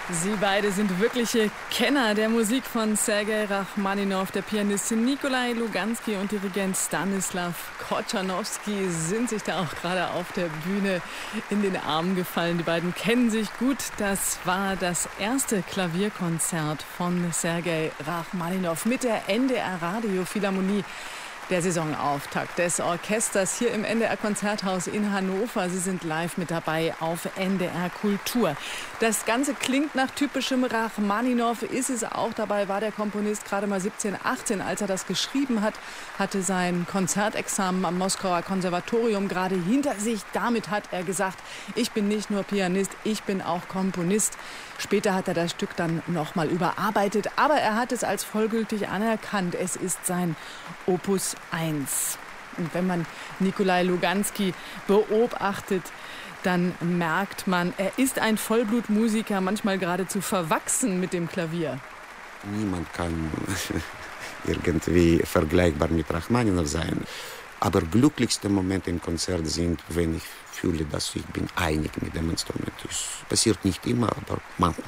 Sie beide sind wirkliche Kenner der Musik von Sergei Rachmaninow. Der Pianist Nikolai Luganski und Dirigent Stanislaw Korczanowski sind sich da auch gerade auf der Bühne in den Arm gefallen. Die beiden kennen sich gut. Das war das erste Klavierkonzert von Sergei Rachmaninow mit der NDR Radiophilharmonie. Der Saisonauftakt des Orchesters hier im NDR Konzerthaus in Hannover. Sie sind live mit dabei auf NDR Kultur. Das Ganze klingt nach typischem Rachmaninow, ist es auch. Dabei war der Komponist gerade mal 17, 18, als er das geschrieben hat, hatte sein Konzertexamen am Moskauer Konservatorium gerade hinter sich. Damit hat er gesagt, ich bin nicht nur Pianist, ich bin auch Komponist. Später hat er das Stück dann nochmal überarbeitet, aber er hat es als vollgültig anerkannt. Es ist sein Opus 1. Und wenn man Nikolai Luganski beobachtet, dann merkt man, er ist ein Vollblutmusiker, manchmal geradezu verwachsen mit dem Klavier. Niemand kann irgendwie vergleichbar mit Rachmaninow sein. Aber glücklichste Momente im Konzert sind, wenn ich fühle, dass ich bin einig mit dem Instrument. Das passiert nicht immer, aber manchmal.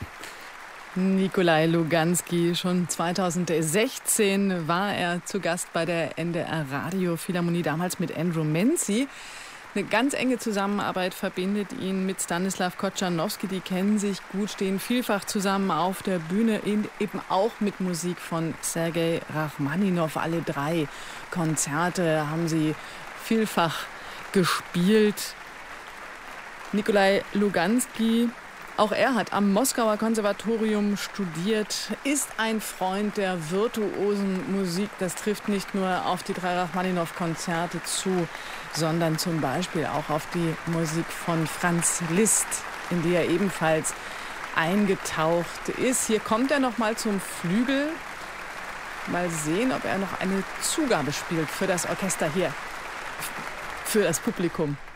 Nikolai Luganski, schon 2016 war er zu Gast bei der NDR Radiophilharmonie, damals mit Andrew Mancy. Eine ganz enge Zusammenarbeit verbindet ihn mit Stanislaw Korczanowski. Die kennen sich gut, stehen vielfach zusammen auf der Bühne, eben auch mit Musik von Sergei Rachmaninow. Alle 3 Konzerte haben sie vielfach gespielt. Nikolai Luganski, auch er hat am Moskauer Konservatorium studiert, ist ein Freund der virtuosen Musik. Das trifft nicht nur auf die 3 Rachmaninow-Konzerte zu, sondern zum Beispiel auch auf die Musik von Franz Liszt, in die er ebenfalls eingetaucht ist. Hier kommt er noch mal zum Flügel. Mal sehen, ob er noch eine Zugabe spielt für das Orchester hier, für das Publikum.